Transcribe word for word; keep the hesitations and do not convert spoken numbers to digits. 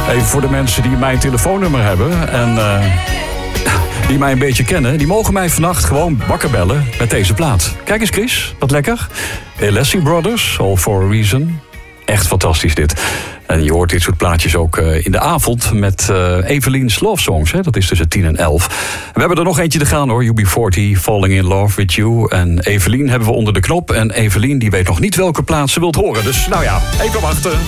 Even voor de mensen die mijn telefoonnummer hebben en uh, die mij een beetje kennen, die mogen mij vannacht gewoon wakker bellen met deze plaat. Kijk eens Chris, wat lekker. Alessi Brothers, All for a Reason. Echt fantastisch dit. En je hoort dit soort plaatjes ook uh, in de avond met uh, Eveline's Love Songs. Hè? Dat is tussen tien en elf. We hebben er nog eentje te gaan hoor. U B veertig, Falling in Love with You. En Eveline hebben we onder de knop. En Eveline die weet nog niet welke plaats ze wilt horen. Dus nou ja, even wachten.